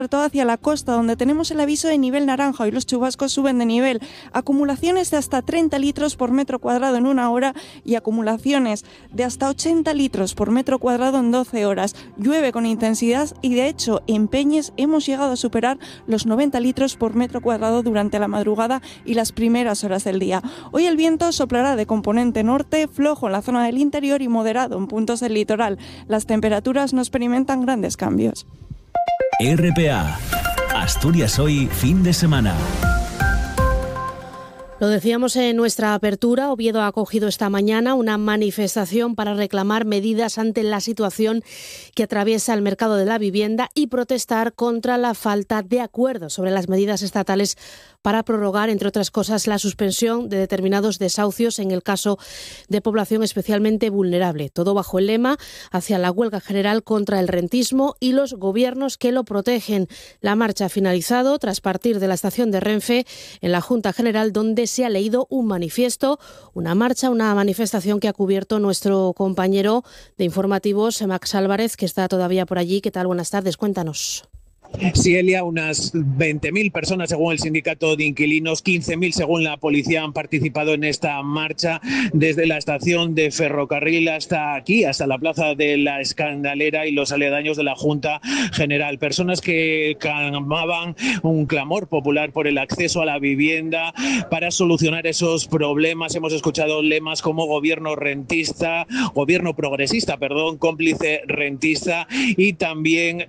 sobre todo hacia la costa, donde tenemos el aviso de nivel naranja. Hoy los chubascos suben de nivel. Acumulaciones de hasta 30 litros por metro cuadrado en 1 hora y acumulaciones de hasta 80 litros por metro cuadrado en 12 horas. Llueve con intensidad y, de hecho, en Peñes hemos llegado a superar los 90 litros por metro cuadrado durante la madrugada y las primeras horas del día. Hoy el viento soplará de componente norte, flojo en la zona del interior y moderado en puntos del litoral. Las temperaturas no experimentan grandes cambios. RPA, Asturias hoy, fin de semana. Lo decíamos en nuestra apertura, Oviedo ha acogido esta mañana una manifestación para reclamar medidas ante la situación que atraviesa el mercado de la vivienda y protestar contra la falta de acuerdo sobre las medidas estatales para prorrogar, entre otras cosas, la suspensión de determinados desahucios en el caso de población especialmente vulnerable. Todo bajo el lema hacia la huelga general contra el rentismo y los gobiernos que lo protegen. La marcha ha finalizado tras partir de la estación de Renfe en la Junta General, donde se ha leído un manifiesto, una marcha, una manifestación que ha cubierto nuestro compañero de informativos, Max Álvarez, que está todavía por allí. ¿Qué tal? Buenas tardes, cuéntanos. Sí, Elia, unas 20.000 personas según el sindicato de inquilinos, 15.000 según la policía han participado en esta marcha desde la estación de ferrocarril hasta aquí, hasta la plaza de la Escandalera y los aledaños de la Junta General. Personas que clamaban un clamor popular por el acceso a la vivienda para solucionar esos problemas. Hemos escuchado lemas como gobierno progresista, cómplice rentista, y también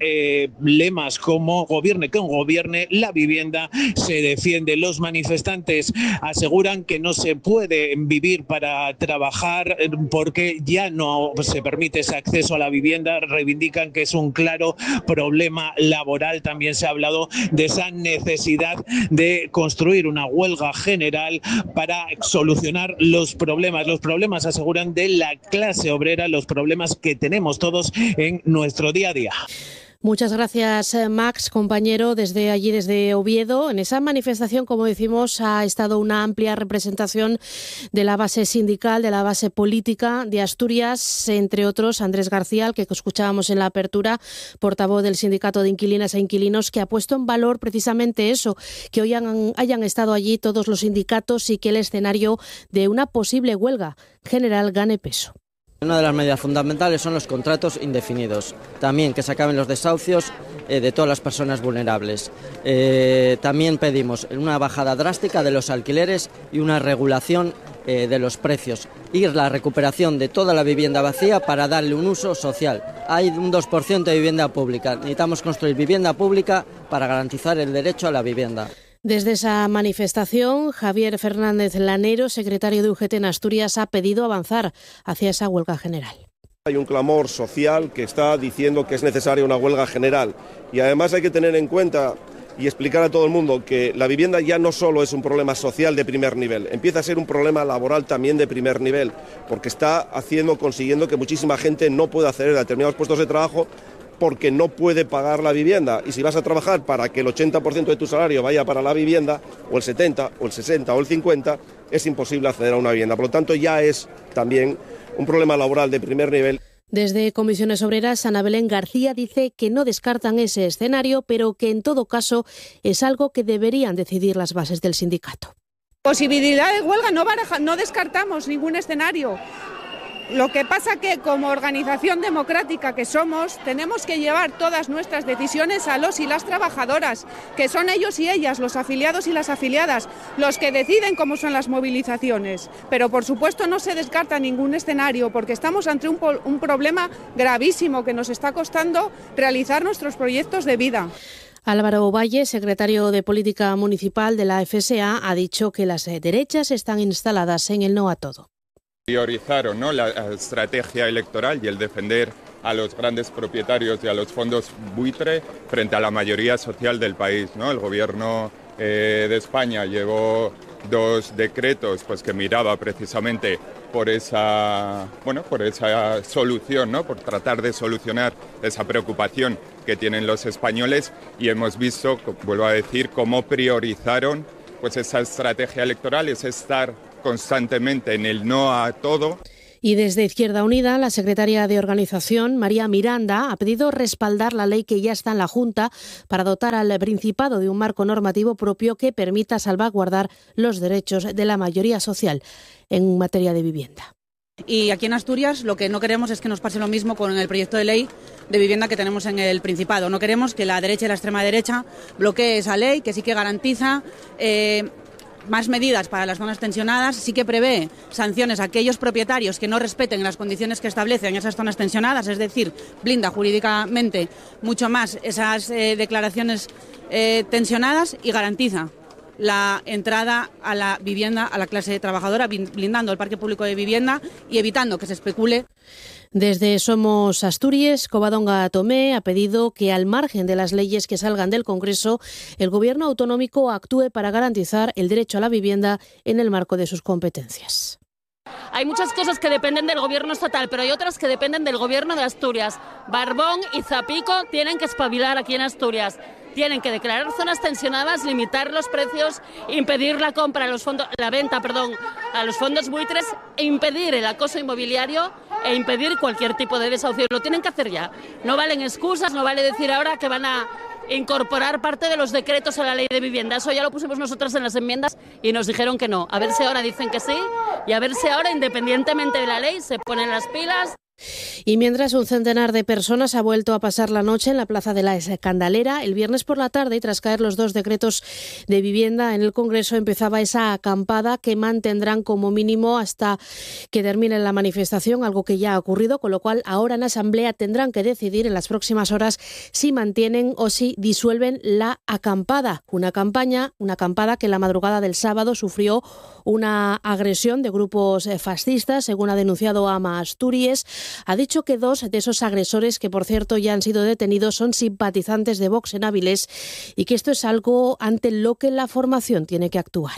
lemas como gobierne quien gobierne, la vivienda se defiende. Los manifestantes aseguran que no se puede vivir para trabajar porque ya no se permite ese acceso a la vivienda. Reivindican que es un claro problema laboral. También se ha hablado de esa necesidad de construir una huelga general para solucionar los problemas. Los problemas, aseguran, de la clase obrera, los problemas que tenemos todos en nuestro día a día. Muchas gracias, Max, compañero, desde allí, desde Oviedo. En esa manifestación, como decimos, ha estado una amplia representación de la base sindical, de la base política de Asturias, entre otros Andrés García, al que escuchábamos en la apertura, portavoz del Sindicato de Inquilinas e Inquilinos, que ha puesto en valor precisamente eso, que hoy hayan estado allí todos los sindicatos y que el escenario de una posible huelga general gane peso. Una de las medidas fundamentales son los contratos indefinidos. También que se acaben los desahucios de todas las personas vulnerables. También pedimos una bajada drástica de los alquileres y una regulación de los precios y la recuperación de toda la vivienda vacía para darle un uso social. Hay un 2% de vivienda pública. Necesitamos construir vivienda pública para garantizar el derecho a la vivienda. Desde esa manifestación, Javier Fernández Lanero, secretario de UGT en Asturias, ha pedido avanzar hacia esa huelga general. Hay un clamor social que está diciendo que es necesaria una huelga general y además hay que tener en cuenta y explicar a todo el mundo que la vivienda ya no solo es un problema social de primer nivel, empieza a ser un problema laboral también de primer nivel, porque está consiguiendo que muchísima gente no pueda acceder a determinados puestos de trabajo porque no puede pagar la vivienda. Y si vas a trabajar para que el 80% de tu salario vaya para la vivienda, o el 70, o el 60, o el 50, es imposible acceder a una vivienda. Por lo tanto, ya es también un problema laboral de primer nivel. Desde Comisiones Obreras, Ana Belén García dice que no descartan ese escenario, pero que en todo caso es algo que deberían decidir las bases del sindicato. Posibilidad de huelga, no descartamos ningún escenario. Lo que pasa que como organización democrática que somos, tenemos que llevar todas nuestras decisiones a los y las trabajadoras, que son ellos y ellas, los afiliados y las afiliadas, los que deciden cómo son las movilizaciones. Pero por supuesto no se descarta ningún escenario porque estamos ante un problema gravísimo que nos está costando realizar nuestros proyectos de vida. Álvaro Valle, secretario de Política Municipal de la FSA, ha dicho que las derechas están instaladas en el no a todo. Priorizaron, ¿no?, la estrategia electoral y el defender a los grandes propietarios y a los fondos buitre frente a la mayoría social del país, ¿no? El gobierno de España llevó 2 decretos pues que miraba precisamente por esa solución, ¿no?, por tratar de solucionar esa preocupación que tienen los españoles, y hemos visto, vuelvo a decir, cómo priorizaron pues esa estrategia electoral, es estar constantemente en el no a todo. Y desde Izquierda Unida, la secretaria de Organización, María Miranda, ha pedido respaldar la ley que ya está en la Junta para dotar al Principado de un marco normativo propio que permita salvaguardar los derechos de la mayoría social en materia de vivienda. Y aquí en Asturias lo que no queremos es que nos pase lo mismo con el proyecto de ley de vivienda que tenemos en el Principado. No queremos que la derecha y la extrema derecha bloquee esa ley que sí que garantiza más medidas para las zonas tensionadas, sí que prevé sanciones a aquellos propietarios que no respeten las condiciones que establecen esas zonas tensionadas, es decir, blinda jurídicamente mucho más esas declaraciones tensionadas y garantiza la entrada a la vivienda a la clase trabajadora, blindando el parque público de vivienda y evitando que se especule. Desde Somos Asturias, Covadonga Tomé ha pedido que, al margen de las leyes que salgan del Congreso, el Gobierno autonómico actúe para garantizar el derecho a la vivienda en el marco de sus competencias. Hay muchas cosas que dependen del Gobierno estatal, pero hay otras que dependen del Gobierno de Asturias. Barbón y Zapico tienen que espabilar aquí en Asturias. Tienen que declarar zonas tensionadas, limitar los precios, impedir la compra, la venta a los fondos buitres, e impedir el acoso inmobiliario e impedir cualquier tipo de desahucio. Lo tienen que hacer ya. No valen excusas, no vale decir ahora que van a incorporar parte de los decretos a la ley de vivienda. Eso ya lo pusimos nosotras en las enmiendas y nos dijeron que no. A ver si ahora dicen que sí y a ver si ahora, independientemente de la ley, se ponen las pilas. Y mientras un centenar de personas ha vuelto a pasar la noche en la Plaza de la Escandalera, el viernes por la tarde, y tras caer los 2 decretos de vivienda en el Congreso, empezaba esa acampada que mantendrán como mínimo hasta que termine la manifestación, algo que ya ha ocurrido, con lo cual ahora en Asamblea tendrán que decidir en las próximas horas si mantienen o si disuelven la acampada. Una acampada que la madrugada del sábado sufrió una agresión de grupos fascistas, según ha denunciado AMA Asturias. Ha dicho que 2 de esos agresores, que por cierto ya han sido detenidos, son simpatizantes de Vox en Avilés y que esto es algo ante lo que la formación tiene que actuar.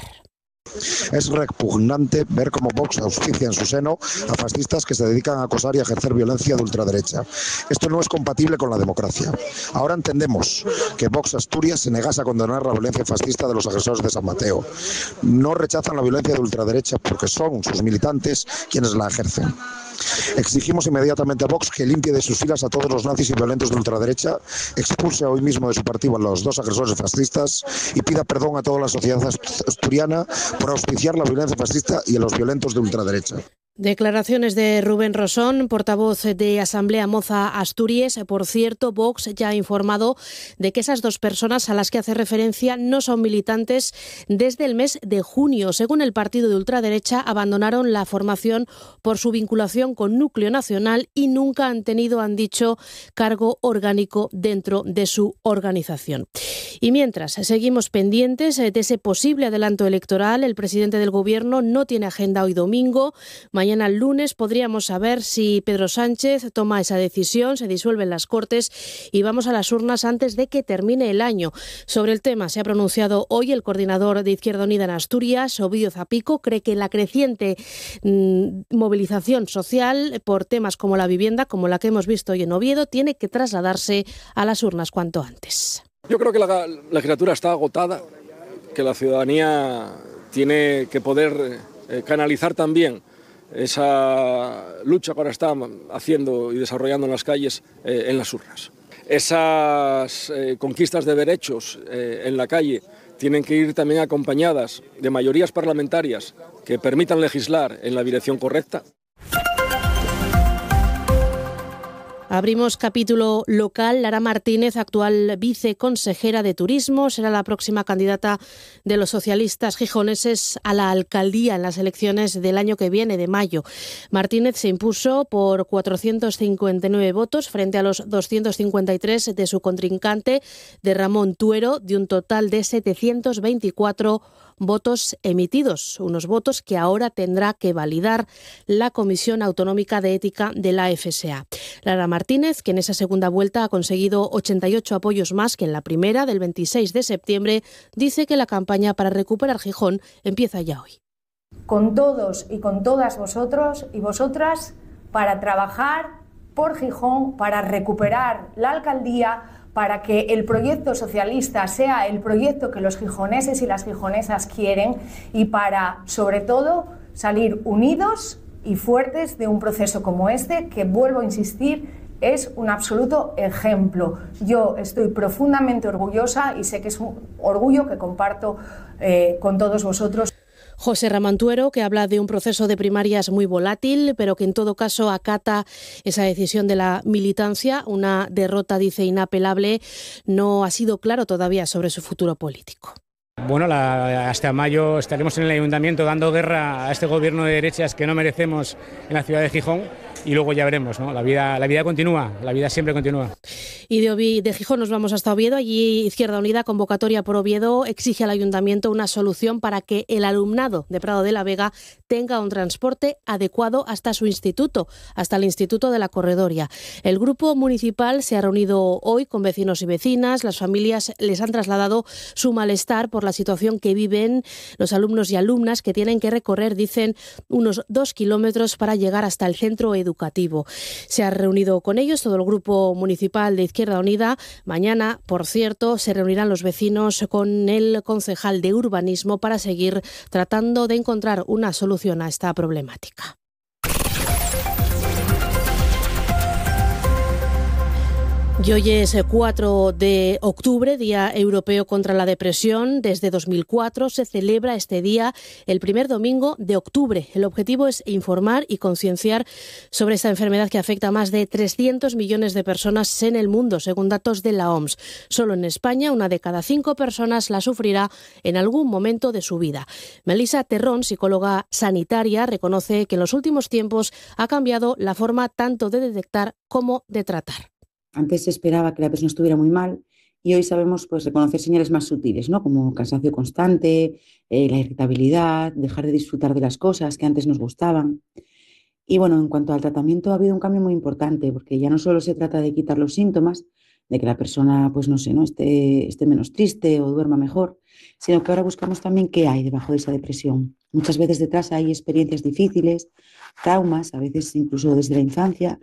Es repugnante ver cómo Vox auspicia en su seno a fascistas que se dedican a acosar y a ejercer violencia de ultraderecha. Esto no es compatible con la democracia. Ahora entendemos que Vox Asturias se negase a condenar la violencia fascista de los agresores de San Mateo. No rechazan la violencia de ultraderecha porque son sus militantes quienes la ejercen. Exigimos inmediatamente a Vox que limpie de sus filas a todos los nazis y violentos de ultraderecha, expulse hoy mismo de su partido a los 2 agresores fascistas y pida perdón a toda la sociedad asturiana por auspiciar la violencia fascista y a los violentos de ultraderecha. Declaraciones de Rubén Rosón, portavoz de Asamblea Moza Asturias. Por cierto, Vox ya ha informado de que esas 2 personas a las que hace referencia no son militantes desde el mes de junio. Según el partido de ultraderecha, abandonaron la formación por su vinculación con Núcleo Nacional y nunca han tenido, han dicho, cargo orgánico dentro de su organización. Y mientras seguimos pendientes de ese posible adelanto electoral, el presidente del Gobierno no tiene agenda hoy domingo. Mañana, el lunes, podríamos saber si Pedro Sánchez toma esa decisión, se disuelven las Cortes y vamos a las urnas antes de que termine el año. Sobre el tema se ha pronunciado hoy el coordinador de Izquierda Unida en Asturias, Ovidio Zapico. Cree que la creciente movilización social por temas como la vivienda, como la que hemos visto hoy en Oviedo, tiene que trasladarse a las urnas cuanto antes. Yo creo que la legislatura está agotada, que la ciudadanía tiene que poder canalizar también esa lucha que ahora está haciendo y desarrollando en las calles en las urnas. Esas conquistas de derechos en la calle tienen que ir también acompañadas de mayorías parlamentarias que permitan legislar en la dirección correcta. Abrimos capítulo local. Lara Martínez, actual viceconsejera de Turismo, será la próxima candidata de los socialistas gijoneses a la alcaldía en las elecciones del año que viene, de mayo. Martínez se impuso por 459 votos frente a los 253 de su contrincante, de Ramón Tuero, de un total de 724 votos emitidos, unos votos que ahora tendrá que validar la Comisión Autonómica de Ética de la FSA. Lara Martínez, que en esa segunda vuelta ha conseguido 88 apoyos más que en la primera, del 26 de septiembre, dice que la campaña para recuperar Gijón empieza ya hoy. Con todos y con todas vosotros y vosotras para trabajar por Gijón, para recuperar la alcaldía, para que el proyecto socialista sea el proyecto que los gijoneses y las gijonesas quieren y para, sobre todo, salir unidos y fuertes de un proceso como este, que, vuelvo a insistir, es un absoluto ejemplo. Yo estoy profundamente orgullosa y sé que es un orgullo que comparto con todos vosotros. José Ramantuero, que habla de un proceso de primarias muy volátil, pero que en todo caso acata esa decisión de la militancia. Una derrota, dice, inapelable. No ha sido claro todavía sobre su futuro político. Bueno, hasta mayo estaremos en el ayuntamiento dando guerra a este gobierno de derechas que no merecemos en la ciudad de Gijón, y luego ya veremos, ¿no? La vida continúa, la vida siempre continúa. Y de Gijón nos vamos hasta Oviedo. Allí Izquierda Unida, convocatoria por Oviedo, exige al ayuntamiento una solución para que el alumnado de Prado de la Vega tenga un transporte adecuado hasta su instituto, hasta el Instituto de la Corredoria. El grupo municipal se ha reunido hoy con vecinos y vecinas. Las familias les han trasladado su malestar por la situación que viven los alumnos y alumnas, que tienen que recorrer, dicen, unos 2 kilómetros para llegar hasta el centro educativo. Se ha reunido con ellos todo el grupo municipal de Izquierda Unida. Mañana, por cierto, se reunirán los vecinos con el concejal de urbanismo para seguir tratando de encontrar una solución a esta problemática. Y hoy es 4 de octubre, Día Europeo contra la Depresión. Desde 2004 se celebra este día el primer domingo de octubre. El objetivo es informar y concienciar sobre esta enfermedad que afecta a más de 300 millones de personas en el mundo, según datos de la OMS. Solo en España, 1 de cada 5 personas la sufrirá en algún momento de su vida. Melissa Terrón, psicóloga sanitaria, reconoce que en los últimos tiempos ha cambiado la forma tanto de detectar como de tratar. Antes se esperaba que la persona estuviera muy mal y hoy sabemos pues reconocer señales más sutiles, ¿no? Como cansancio constante, la irritabilidad, dejar de disfrutar de las cosas que antes nos gustaban. Y bueno, en cuanto al tratamiento ha habido un cambio muy importante, porque ya no solo se trata de quitar los síntomas, de que la persona pues no sé, ¿no? esté menos triste o duerma mejor, sino que ahora buscamos también qué hay debajo de esa depresión. Muchas veces detrás hay experiencias difíciles, traumas, a veces incluso desde la infancia.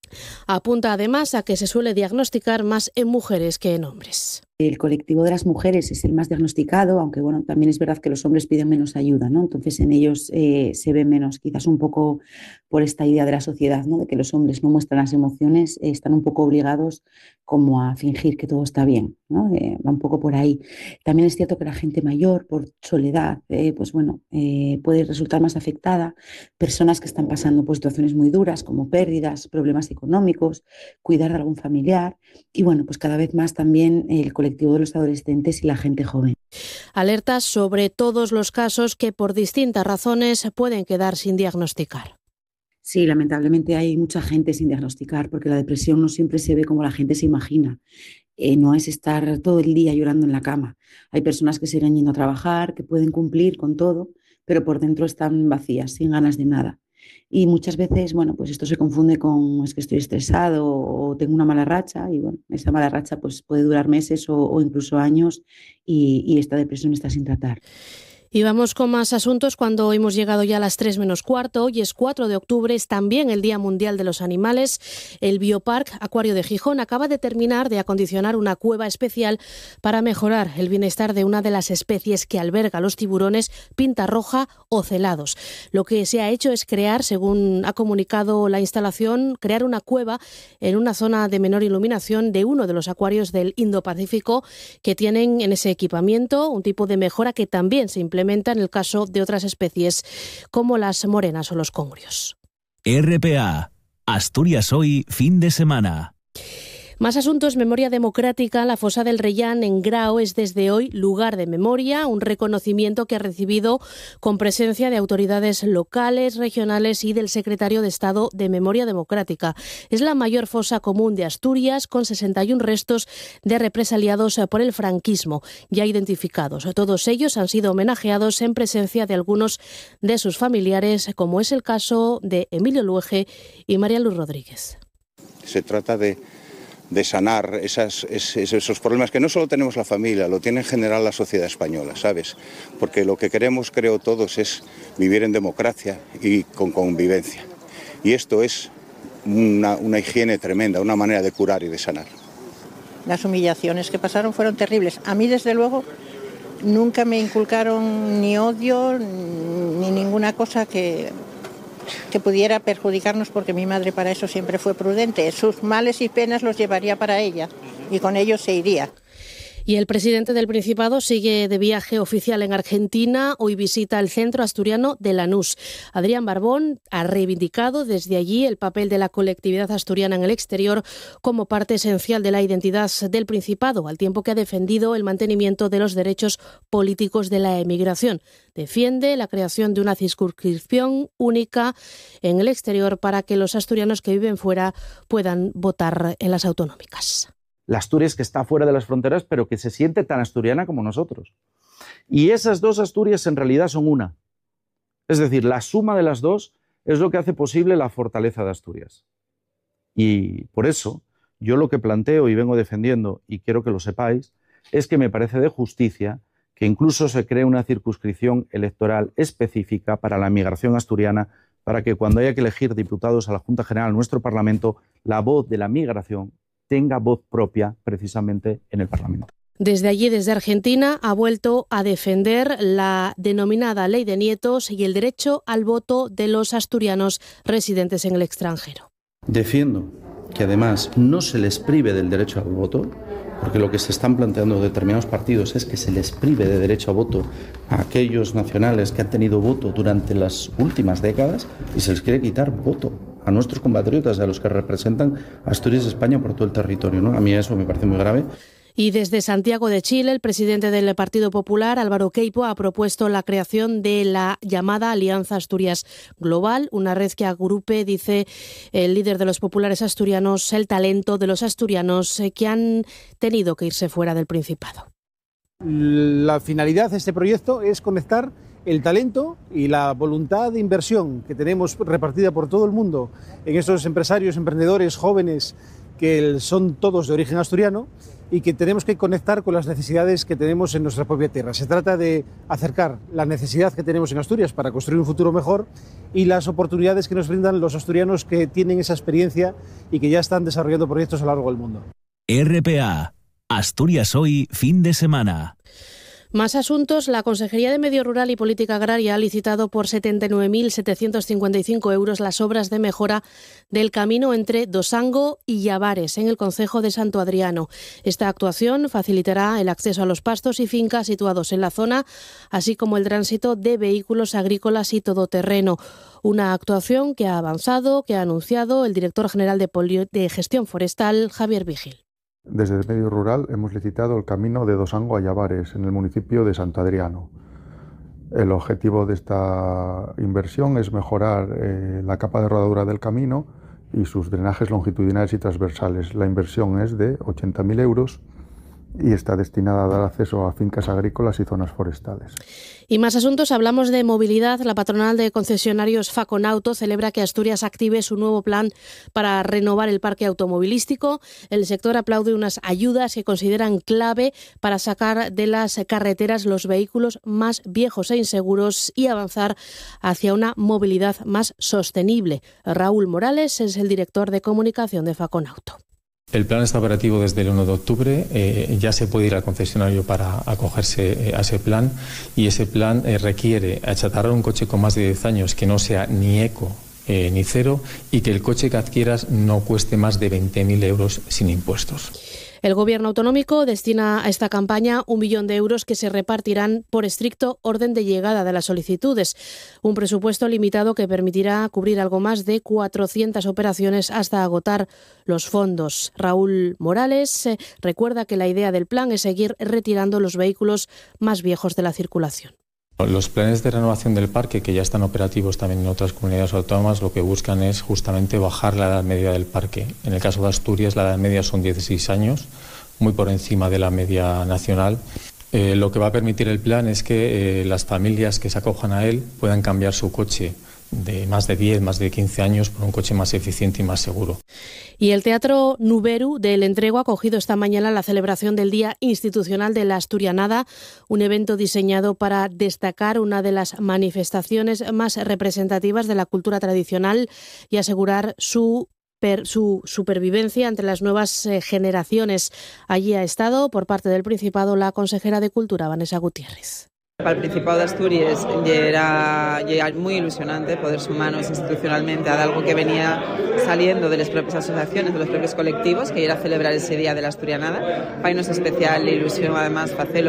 Apunta además a que se suele diagnosticar más en mujeres que en hombres. El colectivo de las mujeres es el más diagnosticado, aunque bueno, también es verdad que los hombres piden menos ayuda, ¿no? Entonces en ellos se ve menos, quizás un poco por esta idea de la sociedad, ¿no? De que los hombres no muestran las emociones, están un poco obligados como a fingir que todo está bien, ¿no? Va un poco por ahí. También es cierto que la gente mayor, por soledad, pues bueno, puede resultar más afectada. Personas que están pasando por situaciones muy duras, como pérdidas, problemas económicos, cuidar de algún familiar, y bueno, pues cada vez más también el colectivo de los adolescentes y la gente joven. Alertas sobre todos los casos que por distintas razones pueden quedar sin diagnosticar. Sí, lamentablemente hay mucha gente sin diagnosticar, porque la depresión no siempre se ve como la gente se imagina. No es estar todo el día llorando en la cama. Hay personas que siguen yendo a trabajar, que pueden cumplir con todo, pero por dentro están vacías, sin ganas de nada. Y muchas veces, bueno, pues esto se confunde con es que estoy estresado o tengo una mala racha, y bueno, esa mala racha pues puede durar meses o incluso años y esta depresión está sin tratar. Y vamos con más asuntos cuando hemos llegado ya a las 3 menos cuarto. Hoy es 4 de octubre, es también el Día Mundial de los Animales. El Biopark Acuario de Gijón acaba de terminar de acondicionar una cueva especial para mejorar el bienestar de una de las especies que alberga los tiburones pinta roja ocelados. Lo que se ha hecho es crear, según ha comunicado la instalación, crear una cueva en una zona de menor iluminación de uno de los acuarios del Indo-Pacífico que tienen en ese equipamiento, un tipo de mejora que también se implementa en el caso de otras especies como las morenas o los congrios. RPA, Asturias Hoy, fin de semana. Más asuntos. Memoria democrática. La fosa del Reyán en Grao es desde hoy lugar de memoria, un reconocimiento que ha recibido con presencia de autoridades locales, regionales y del secretario de Estado de Memoria Democrática. Es la mayor fosa común de Asturias, con 61 restos de represaliados por el franquismo ya identificados. Todos ellos han sido homenajeados en presencia de algunos de sus familiares, como es el caso de Emilio Luege y María Luz Rodríguez. Se trata de sanar esos problemas que no solo tenemos la familia, lo tiene en general la sociedad española, ¿sabes? Porque lo que queremos, creo todos, es vivir en democracia y con convivencia. Y esto es una higiene tremenda, una manera de curar y de sanar. Las humillaciones que pasaron fueron terribles. A mí, desde luego, nunca me inculcaron ni odio ni ninguna cosa que que pudiera perjudicarnos, porque mi madre para eso siempre fue prudente. Sus males y penas los llevaría para ella y con ellos se iría. Y el presidente del Principado sigue de viaje oficial en Argentina. Hoy visita el centro asturiano de Lanús. Adrián Barbón ha reivindicado desde allí el papel de la colectividad asturiana en el exterior como parte esencial de la identidad del Principado, al tiempo que ha defendido el mantenimiento de los derechos políticos de la emigración. Defiende la creación de una circunscripción única en el exterior para que los asturianos que viven fuera puedan votar en las autonómicas. La Asturias que está fuera de las fronteras, pero que se siente tan asturiana como nosotros. Y esas dos Asturias en realidad son una. Es decir, la suma de las dos es lo que hace posible la fortaleza de Asturias. Y por eso, yo lo que planteo y vengo defendiendo, y quiero que lo sepáis, es que me parece de justicia que incluso se cree una circunscripción electoral específica para la migración asturiana, para que cuando haya que elegir diputados a la Junta General, nuestro Parlamento, la voz de la migración tenga voz propia precisamente en el Parlamento. Desde allí, desde Argentina, ha vuelto a defender la denominada Ley de Nietos y el derecho al voto de los asturianos residentes en el extranjero. Defiendo que además no se les prive del derecho al voto, porque lo que se están planteando determinados partidos es que se les prive de derecho a voto a aquellos nacionales que han tenido voto durante las últimas décadas y se les quiere quitar voto a nuestros compatriotas, a los que representan a Asturias y España por todo el territorio, ¿no? A mí eso me parece muy grave. Y desde Santiago de Chile, el presidente del Partido Popular, Álvaro Queipo, ha propuesto la creación de la llamada Alianza Asturias Global, una red que agrupe, dice el líder de los populares asturianos, el talento de los asturianos que han tenido que irse fuera del Principado. La finalidad de este proyecto es conectar el talento y la voluntad de inversión que tenemos repartida por todo el mundo en estos empresarios, emprendedores, jóvenes, que son todos de origen asturiano y que tenemos que conectar con las necesidades que tenemos en nuestra propia tierra. Se trata de acercar la necesidad que tenemos en Asturias para construir un futuro mejor y las oportunidades que nos brindan los asturianos que tienen esa experiencia y que ya están desarrollando proyectos a lo largo del mundo. RPA, Asturias Hoy, fin de semana. Más asuntos. La Consejería de Medio Rural y Política Agraria ha licitado por 79.755 euros las obras de mejora del camino entre Dosango y Llavares, en el concejo de Santo Adriano. Esta actuación facilitará el acceso a los pastos y fincas situados en la zona, así como el tránsito de vehículos agrícolas y todoterreno. Una actuación que ha avanzado, que ha anunciado el director general de Gestión Forestal, Javier Vigil. Desde el medio rural hemos licitado el camino de Dosango a Llavares, en el municipio de Santo Adriano. El objetivo de esta inversión es mejorar la capa de rodadura del camino y sus drenajes longitudinales y transversales. La inversión es de 80.000 euros y está destinada a dar acceso a fincas agrícolas y zonas forestales. Y más asuntos, hablamos de movilidad. La patronal de concesionarios Faconauto celebra que Asturias active su nuevo plan para renovar el parque automovilístico. El sector aplaude unas ayudas que consideran clave para sacar de las carreteras los vehículos más viejos e inseguros y avanzar hacia una movilidad más sostenible. Raúl Morales es el director de comunicación de Faconauto. El plan está operativo desde el 1 de octubre, ya se puede ir al concesionario para acogerse a ese plan y ese plan requiere achatarrar un coche con más de 10 años que no sea ni eco ni cero y que el coche que adquieras no cueste más de 20.000 euros sin impuestos. El Gobierno autonómico destina a esta campaña 1 millón de euros que se repartirán por estricto orden de llegada de las solicitudes. Un presupuesto limitado que permitirá cubrir algo más de 400 operaciones hasta agotar los fondos. Raúl Morales recuerda que la idea del plan es seguir retirando los vehículos más viejos de la circulación. Los planes de renovación del parque, que ya están operativos también en otras comunidades autónomas, lo que buscan es justamente bajar la edad media del parque. En el caso de Asturias, la edad media son 16 años, muy por encima de la media nacional. Lo que va a permitir el plan es que las familias que se acojan a él puedan cambiar su coche de más de 10, más de 15 años por un coche más eficiente y más seguro. Y el Teatro Nuberu del Entrego ha acogido esta mañana la celebración del Día Institucional de la Asturianada, un evento diseñado para destacar una de las manifestaciones más representativas de la cultura tradicional y asegurar su supervivencia entre las nuevas generaciones. Allí ha estado, por parte del Principado, la consejera de Cultura, Vanessa Gutiérrez. Para el Principado de Asturias era muy ilusionante poder sumarnos institucionalmente a algo que venía saliendo de las propias asociaciones, de los propios colectivos, que era celebrar ese Día de la Asturianada. Para nos especial ilusión, además, hacerlo